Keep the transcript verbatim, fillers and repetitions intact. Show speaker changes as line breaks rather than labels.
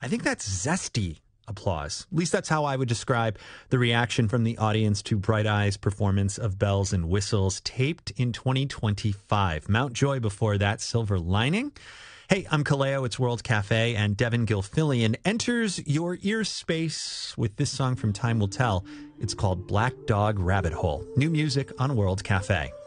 I think that's zesty applause. At least that's how I would describe the reaction from the audience to Bright Eyes' performance of Bells and Whistles, taped in twenty twenty-five. Mount Joy before that, Silver Lining. Hey, I'm Kaleo, it's World Cafe, and Devin Gilfillian enters your ear space with this song from Time Will Tell. It's called Black Dog Rabbit Hole. New music on World Cafe.